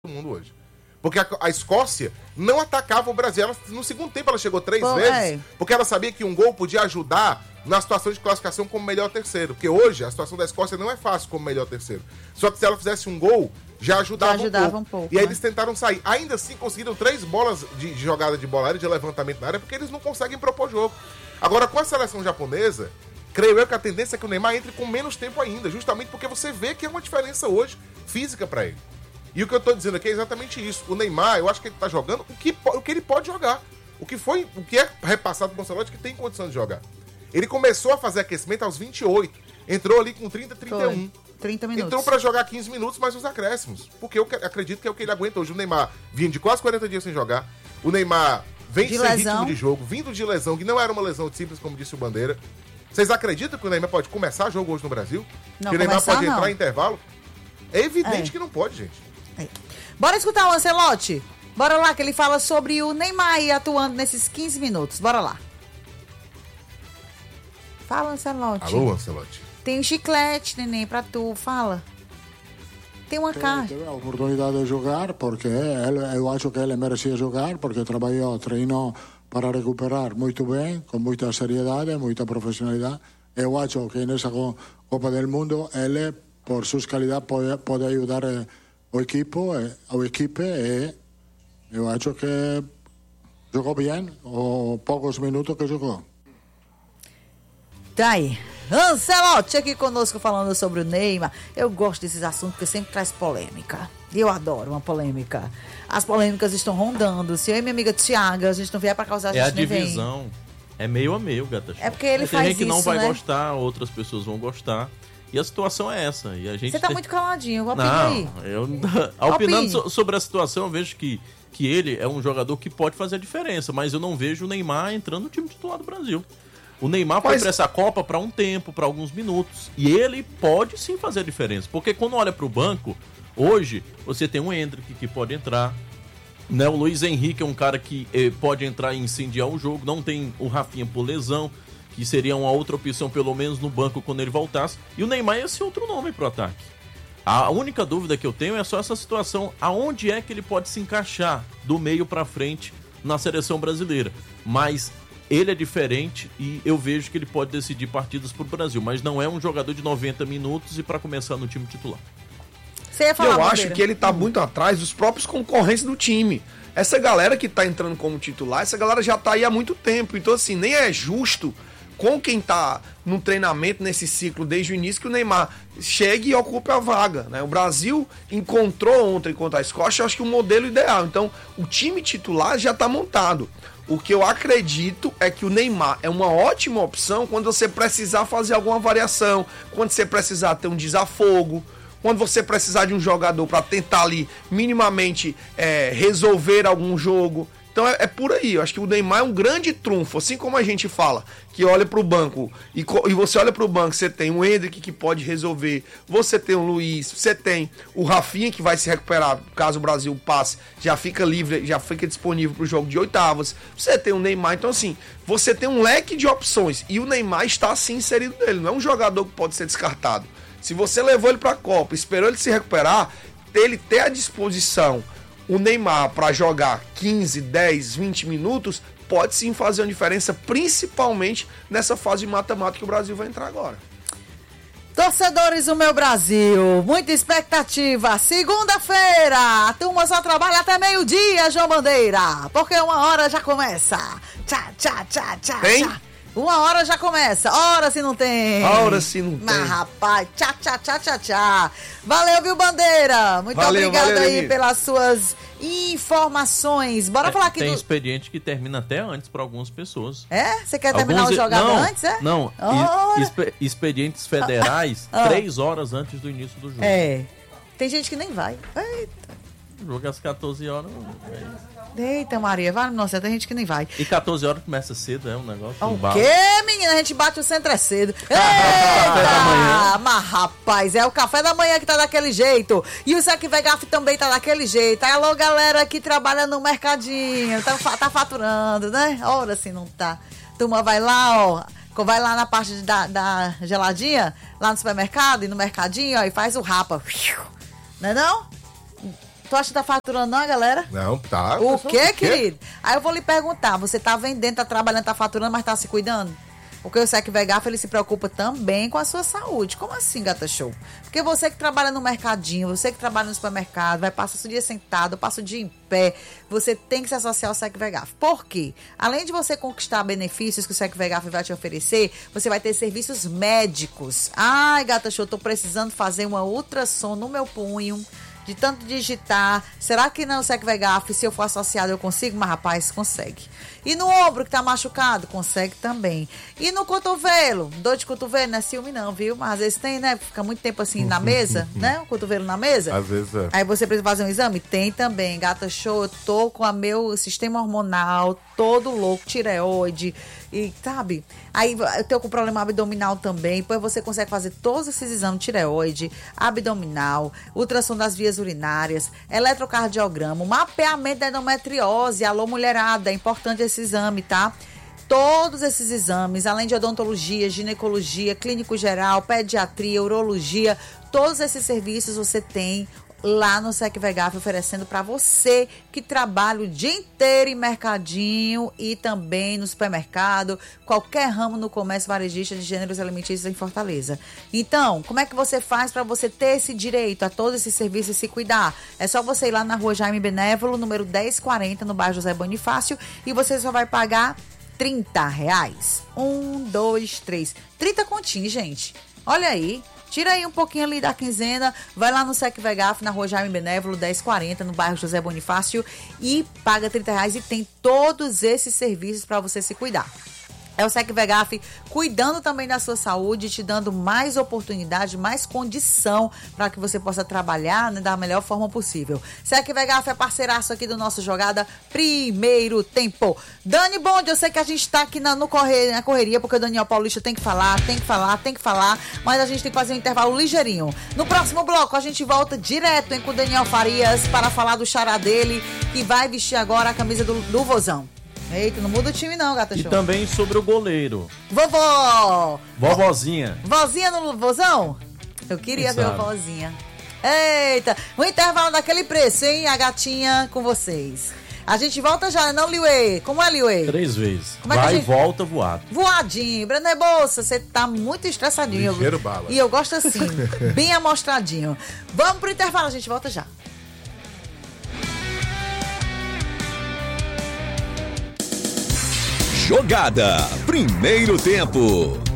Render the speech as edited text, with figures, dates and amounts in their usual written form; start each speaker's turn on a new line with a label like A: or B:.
A: mundo hoje. Porque a Escócia não atacava o Brasil. No segundo tempo ela chegou 3 vezes, porque ela sabia que um gol podia ajudar na situação de classificação como melhor terceiro. Porque hoje a situação da Escócia não é fácil como melhor terceiro. Só que se ela fizesse um gol, já ajudava um pouco. E aí eles tentaram sair. Ainda assim conseguiram 3 bolas de jogada de bola aérea, de levantamento na área, porque eles não conseguem propor jogo. Agora, com a seleção japonesa, creio eu que a tendência é que o Neymar entre com menos tempo ainda, justamente porque você vê que é uma diferença hoje física pra ele. E o que eu tô dizendo aqui é exatamente isso. O Neymar, eu acho que ele tá jogando o que ele pode jogar. O que é repassado pro Ancelotti que tem condição de jogar. Ele começou a fazer aquecimento aos 28. Entrou ali com 30, 31.
B: 30 minutos.
A: Entrou pra jogar 15 minutos, mais os acréscimos. Porque eu acredito que é o que ele aguenta hoje. O Neymar vinha de quase 40 dias sem jogar. O Neymar vem sem ritmo de jogo, vindo de lesão, que não era uma lesão simples, como disse o Bandeira. Vocês acreditam que o Neymar pode começar jogo hoje no Brasil?
B: Não,
A: que o Neymar pode entrar em intervalo? É evidente que não pode, gente.
B: Bora escutar o Ancelotti? Bora lá, que ele fala sobre o Neymar aí atuando nesses 15 minutos. Bora lá. Fala, Ancelotti.
A: Alô, Ancelotti.
B: Tem um chiclete, neném, pra tu. Fala. Tem uma caixa.
C: Teve a oportunidade de jogar, porque eu acho que ele merecia jogar, porque treinou para recuperar muito bem, com muita seriedade, muita profissionalidade. Eu acho que nessa Copa do Mundo, ele, por suas qualidades, pode ajudar o equipe e eu acho que jogou bem os poucos minutos que jogou.
B: Tá aí. Ancelotti aqui conosco falando sobre o Neymar. Eu gosto desses assuntos porque sempre traz polêmica. E eu adoro uma polêmica. As polêmicas estão rondando. Se eu e minha amiga Tiaga, a gente não vier pra causar, a gente nem vem.
D: É a divisão. É meio a meio, Gata Show.
B: É porque ele faz isso,
D: tem gente que não vai
B: né?
D: gostar, outras pessoas vão gostar. E a situação é essa. E a gente
B: Você tá muito caladinho, vou pedir aí.
D: Opinando sobre a situação, eu vejo que ele é um jogador que pode fazer a diferença, mas eu não vejo o Neymar entrando no time titular do Brasil. O Neymar foi para essa Copa para um tempo, para alguns minutos, e ele pode sim fazer a diferença, porque quando olha para o banco, hoje você tem um Endrick que pode entrar, né? O Luiz Henrique é um cara que pode entrar e incendiar o jogo, não tem o Rafinha por lesão, que seria uma outra opção, pelo menos no banco, quando ele voltasse. E o Neymar é esse outro nome pro ataque. A única dúvida que eu tenho é só essa situação. Aonde é que ele pode se encaixar do meio pra frente na seleção brasileira? Mas ele é diferente e eu vejo que ele pode decidir partidas pro Brasil. Mas não é um jogador de 90 minutos e para começar no time titular.
B: Você ia falar,
E: eu acho que ele tá muito atrás dos próprios concorrentes do time. Essa galera que tá entrando como titular, essa galera já tá aí há muito tempo. Então, assim, nem é justo com quem tá no treinamento nesse ciclo desde o início que o Neymar chegue e ocupe a vaga, né? O Brasil encontrou ontem contra a Escócia, eu acho que o modelo ideal. Então, o time titular já tá montado. O que eu acredito é que o Neymar é uma ótima opção quando você precisar fazer alguma variação, quando você precisar ter um desafogo, quando você precisar de um jogador para tentar ali minimamente resolver algum jogo. Então é por aí, eu acho que o Neymar é um grande trunfo, assim como a gente fala, que olha pro banco, e você olha pro banco, você tem o Endrick que pode resolver, você tem o Luiz, você tem o Rafinha que vai se recuperar, caso o Brasil passe, já fica livre, já fica disponível pro jogo de oitavas, você tem o Neymar, então assim, você tem um leque de opções, e o Neymar está assim inserido nele, não é um jogador que pode ser descartado. Se você levou ele pra Copa, esperou ele se recuperar, ele ter à disposição o Neymar para jogar 15, 10, 20 minutos, pode sim fazer uma diferença, principalmente nessa fase de mata-mata que o Brasil vai entrar agora.
B: Torcedores do meu Brasil, muita expectativa. Segunda-feira, a turma só trabalha até meio-dia, João Bandeira, porque 1h já começa. Tchá, tchá, tchá, tchá,
E: tem?
B: tchá. 1h já começa, hora se não tem.
E: Hora se não tem.
B: Mas rapaz, tchá, tchá, tchá, tchá, tchá. Valeu, viu, Bandeira? Muito obrigada aí
E: amigo,
B: pelas suas informações. Bora falar aqui
D: tem expediente que termina até antes para algumas pessoas.
B: É? Você quer terminar o jogado antes, é?
D: Não, expedientes federais 3 horas antes do início do jogo.
B: É, tem gente que nem vai. Eita.
D: O jogo é às 14 horas.
B: Eita, Maria, vai, nossa, tem gente que nem vai.
D: E 14 horas começa cedo, é um negócio.
B: O quê, menina? A gente bate o centro cedo. Eita! Mas, rapaz, é o café da manhã que tá daquele jeito. E o Saque Vegaf também tá daquele jeito. Alô, galera que trabalha no mercadinho, tá faturando, né? Ora, se não tá. Turma vai lá, ó. Vai lá na parte da geladinha, lá no supermercado e no mercadinho, ó, e faz o rapa. Não é não? Tu acha que tá faturando não, galera?
A: Não, tá.
B: O quê, querido? Aí eu vou lhe perguntar, você tá vendendo, tá trabalhando, tá faturando, mas tá se cuidando? Porque o Sec Vegaf, ele se preocupa também com a sua saúde. Como assim, Gata Show? Porque você que trabalha no mercadinho, você que trabalha no supermercado, vai passar o dia sentado, passa o dia em pé, você tem que se associar ao Sec Vegaf. Por quê? Além de você conquistar benefícios que o Sec Vegaf vai te oferecer, você vai ter serviços médicos. Ai, Gata Show, tô precisando fazer uma ultrassom no meu punho, de tanto digitar. Será que no Sec Vegaf, se eu for associado, eu consigo? Mas, rapaz, consegue. E no ombro que tá machucado? Consegue também. E no cotovelo? Dor de cotovelo não é ciúme não, viu? Mas às vezes tem, né? Fica muito tempo assim na mesa, né? O cotovelo na mesa.
A: Às vezes é.
B: Aí você precisa fazer um exame? Tem também. Gata Show, eu tô com o meu sistema hormonal todo louco, tireoide, e sabe? Aí eu tô com problema abdominal também, depois você consegue fazer todos esses exames, tireoide, abdominal, ultrassom das vias urinárias, eletrocardiograma, mapeamento da endometriose. Alô, mulherada, é importante esse exame, tá? Todos esses exames, além de odontologia, ginecologia, clínico geral, pediatria, urologia, todos esses serviços você tem lá no Sec Vegaf, oferecendo para você que trabalha o dia inteiro em mercadinho e também no supermercado, qualquer ramo no comércio varejista de gêneros alimentícios em Fortaleza. Então, como é que você faz para você ter esse direito a todos esses serviços e se cuidar? É só você ir lá na rua Jaime Benévolo, número 1040, no bairro José Bonifácio, e você só vai pagar R$30. 1, 2, 3. 30 continhos, gente. Olha aí. Tira aí um pouquinho ali da quinzena, vai lá no Sec Vegaf, na rua Jaime Benévolo, 1040, no bairro José Bonifácio, e paga R$30 e tem todos esses serviços para você se cuidar. É o Sec Vegaf cuidando também da sua saúde, te dando mais oportunidade, mais condição para que você possa trabalhar, né, da melhor forma possível. Sec Vegaf é parceiraço aqui do nosso Jogada Primeiro Tempo. Dani Bond, eu sei que a gente está aqui na correria, porque o Daniel Paulista tem que falar, mas a gente tem que fazer um intervalo ligeirinho. No próximo bloco, a gente volta direto com o Daniel Farias para falar do xará dele, que vai vestir agora a camisa do Vozão. Eita, não muda o time não, Gata Show.
D: E também sobre o goleiro.
B: Vovó!
D: Vovozinha.
B: Vozinha no Vozão? Eu queria ver a vozinha. Eita, um intervalo daquele preço, hein? A gatinha com vocês. A gente volta já, não, Liuê? Como é, Liuê?
D: 3 vezes.
B: Como é que
D: vai
B: a gente...
D: e volta voado.
B: Voadinho. Brené Bolsa, você tá muito estressadinho.
A: Ligeiro bala.
B: E eu gosto assim, bem amostradinho. Vamos pro intervalo, a gente volta já.
F: Jogada Primeiro Tempo.